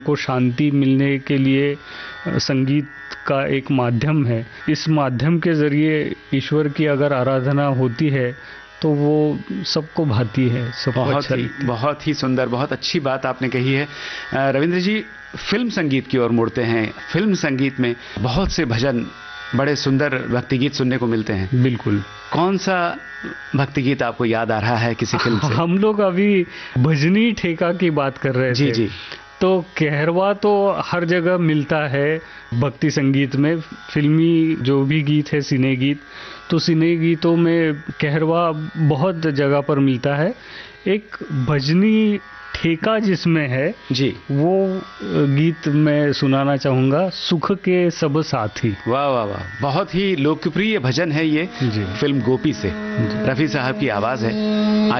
को शांति मिलने के लिए संगीत का एक माध्यम है। इस माध्यम के ज़रिए ईश्वर की अगर आराधना होती है तो वो सबको भाती है, सबको अच्छा लगता है। बहुत ही सुंदर, बहुत अच्छी बात आपने कही है। रविंद्र जी, फिल्म संगीत की ओर मुड़ते हैं। फिल्म संगीत में बहुत से भजन, बड़े सुंदर भक्ति गीत सुनने को मिलते हैं। बिल्कुल। कौन सा भक्ति गीत आपको याद आ रहा है किसी फिल्म से? हम लोग अभी भजनी ठेका की बात कर रहे थे। जी। तो कहरवा तो हर जगह मिलता है भक्ति संगीत में। फिल्मी जो भी गीत है, सिने गीत, तो सिने गीतों में कहरवा बहुत जगह पर मिलता है। एक भजनी ठेका जिसमें है जी, वो गीत मैं सुनाना चाहूँगा, सुख के सब साथी। वाह वाह वाह, बहुत ही लोकप्रिय भजन है ये। जी। फिल्म गोपी से रफ़ी साहब की आवाज़ है।